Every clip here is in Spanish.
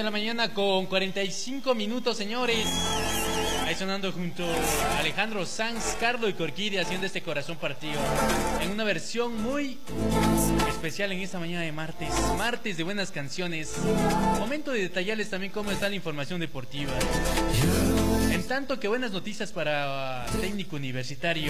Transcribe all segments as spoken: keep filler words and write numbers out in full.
de la mañana con cuarenta y cinco minutos, señores. Ahí sonando junto a Alejandro Sanz, Carlos y Corquiri haciendo este corazón partido. En una versión muy especial en esta mañana de martes. Martes de buenas canciones. Momento de detallarles también cómo está la información deportiva. En tanto que buenas noticias para técnico universitario.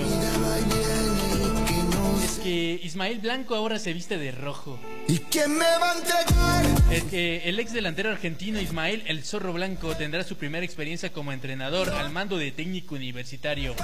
Es que Ismael Blanco ahora se viste de rojo. ¿Y quién me va a entregar? Es que el ex delantero argentino Ismael El Zorro Blanco tendrá su primera experiencia como entrenador al mando de técnico universitario.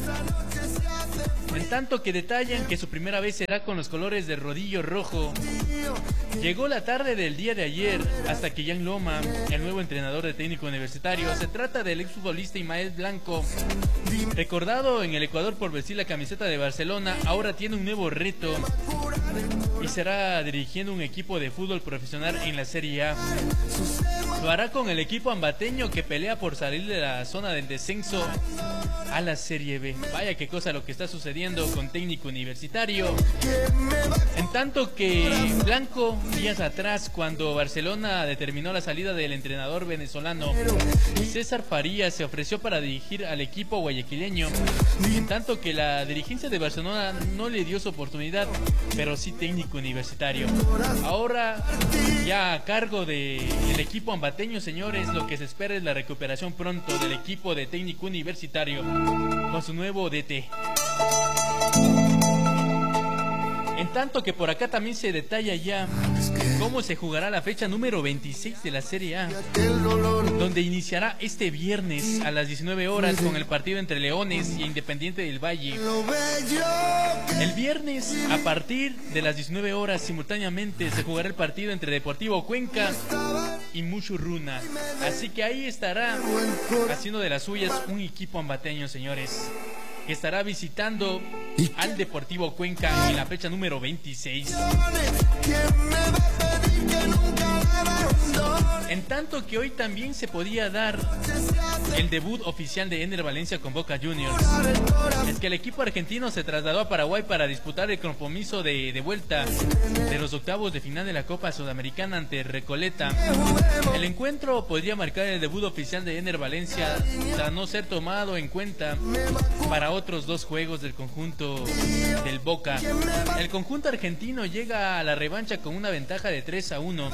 En tanto que detallan que su primera vez será con los colores de rodillo rojo. Llegó la tarde del día de ayer hasta que Jan Loma, el nuevo entrenador de técnico universitario, se trata del exfutbolista Ismael Blanco, recordado en el Ecuador por vestir la camiseta de Barcelona, ahora tiene un nuevo reto y será dirigiendo un equipo de fútbol profesional en la Serie A. Lo hará con el equipo ambateño que pelea por salir de la zona del descenso a la Serie B. Vaya qué cosa lo que está sucediendo con técnico universitario. En tanto que Blanco, días atrás, cuando Barcelona determinó la salida del entrenador venezolano César Farías, se ofreció para dirigir al equipo guayaquileño. En tanto que la dirigencia de Barcelona no le dio su oportunidad, pero sí técnico universitario. Ahora ya a cargo del equipo ambateño, señores, lo que se espera es la recuperación pronto del equipo de técnico universitario con su nuevo D T. En tanto que por acá también se detalla ya cómo se jugará la fecha número veintiséis de la Serie A, donde iniciará este viernes a las diecinueve horas con el partido entre Leones y Independiente del Valle. El viernes a partir de las diecinueve horas simultáneamente se jugará el partido entre Deportivo Cuenca y Muchurruna. Así que ahí estará haciendo de las suyas un equipo ambateño, señores, que estará visitando al Deportivo Cuenca en la fecha número veintiséis. En tanto que hoy también se podía dar el debut oficial de Ener Valencia con Boca Juniors. Es que el equipo argentino se trasladó a Paraguay para disputar el compromiso de, de vuelta de los octavos de final de la Copa Sudamericana ante Recoleta. El encuentro podría marcar el debut oficial de Ener Valencia, tras no ser tomado en cuenta para otros dos juegos del conjunto del Boca. El conjunto argentino llega a la revancha con una ventaja de tres a uno.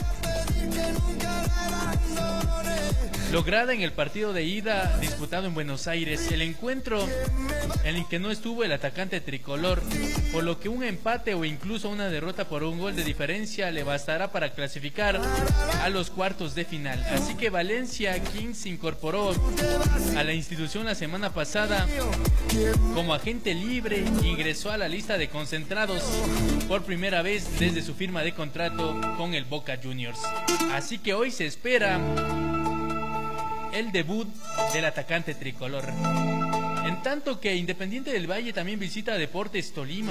Lograda en el partido de ida disputado en Buenos Aires, el encuentro en el que no estuvo el atacante tricolor, por lo que un empate o incluso una derrota por un gol de diferencia le bastará para clasificar a los cuartos de final. Así que Valencia, quien se incorporó a la institución la semana pasada como agente libre, ingresó a la lista de concentrados por primera vez desde su firma de contrato con el Boca Juniors. Así que hoy se espera el debut del atacante tricolor. En tanto que Independiente del Valle también visita a Deportes Tolima.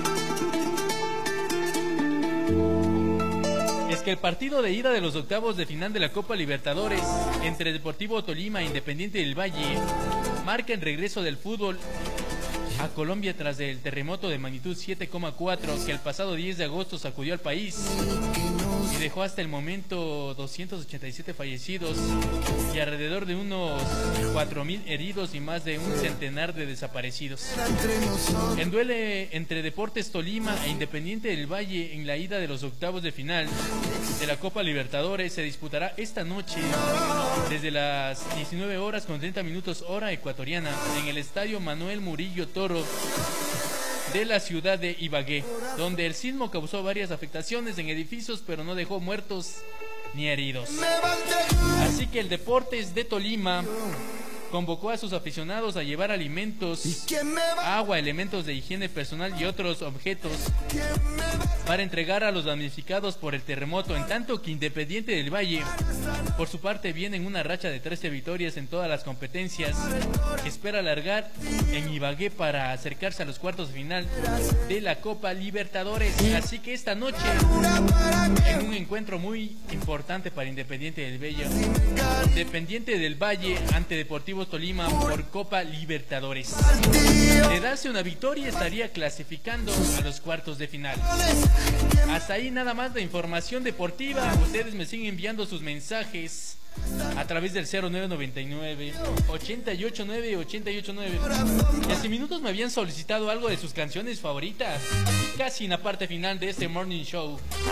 Es que el partido de ida de los octavos de final de la Copa Libertadores entre Deportivo Tolima e Independiente del Valle marca el regreso del fútbol a Colombia tras el terremoto de magnitud siete coma cuatro que el pasado diez de agosto sacudió al país y dejó hasta el momento doscientos ochenta y siete fallecidos y alrededor de unos cuatro mil heridos y más de un centenar de desaparecidos. En duelo entre Deportes Tolima e Independiente del Valle en la ida de los octavos de final de la Copa Libertadores se disputará esta noche desde las diecinueve horas con treinta minutos hora ecuatoriana en el estadio Manuel Murillo Toro de la ciudad de Ibagué, donde el sismo causó varias afectaciones en edificios pero no dejó muertos ni heridos. Así que el Deportes de Tolima convocó a sus aficionados a llevar alimentos, agua, elementos de higiene personal y otros objetos para entregar a los damnificados por el terremoto, en tanto que Independiente del Valle, por su parte, viene en una racha de trece victorias en todas las competencias, que espera alargar en Ibagué para acercarse a los cuartos de final de la Copa Libertadores. Así que esta noche, en un encuentro muy importante para Independiente del Valle, Independiente del Valle ante Deportivo Deportivo Tolima por Copa Libertadores. De darse una victoria estaría clasificando a los cuartos de final. Hasta ahí nada más de información deportiva. Ustedes me siguen enviando sus mensajes a través del cero nueve noventa y nueve, ochenta y ocho nueve, ochenta y ocho nueve. Y hace minutos me habían solicitado algo de sus canciones favoritas, casi en la parte final de este Morning Show.